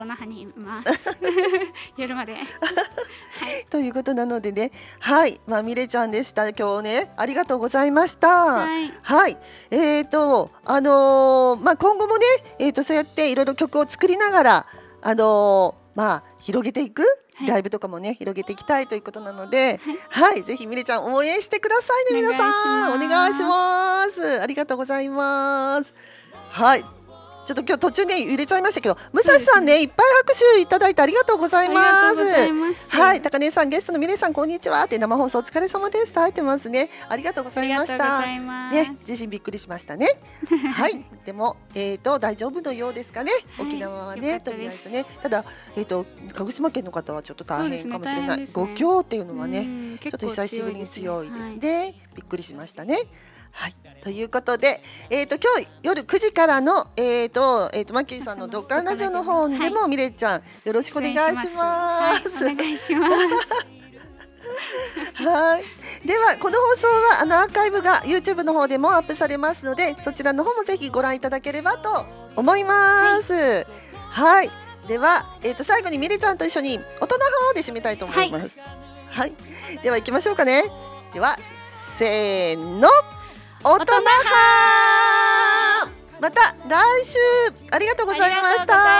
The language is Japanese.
那覇にいます夜まではい、 ということなのでね、はい、ミレちゃんでした。今日ね、ありがとうございました。 はい、 はい、今後もね、そうやっていろいろ曲を作りながら、広げていく、 はい、 ライブとかもね、広げていきたいということなので、 はい、 はい、ぜひミレちゃん応援してくださいね、皆さん。お願いします。ありがとうございます。はい。ちょっと今日途中ね揺れちゃいましたけど、武蔵さんね、いっぱい拍手いただいてありがとうございます。はい、高根さん、ゲストのミレさん、こんにちはって、生放送お疲れ様ですと入ってますね。ありがとうございました。ね、自身びっくりしましたね。はい、でも大丈夫のようですかね。沖縄はね、とりあえずね。ただ鹿児島県の方はちょっと大変かもしれない。5強っていうのはね、ちょっと久しぶりに強いですね。びっくりしましたね。はい、ということで、今日夜9時からのマッキーさんのドッカンラジオの方でも、ミレちゃんよろしくお願いします。 お願いしますはい、ではこの放送はアーカイブが YouTube の方でもアップされますので、そちらの方もぜひご覧いただければと思います。はい、では、最後にミレちゃんと一緒に大人派で締めたいと思います。はい、では行きましょうかね。ではせーの、大人派。また来週ありがとうございました。